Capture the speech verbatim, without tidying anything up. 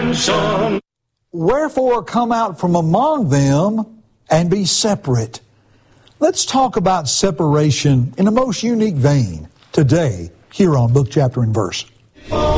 attention. Wherefore come out from among them and be separate. Let's talk about separation in a most unique vein today here on Book, Chapter, and Verse.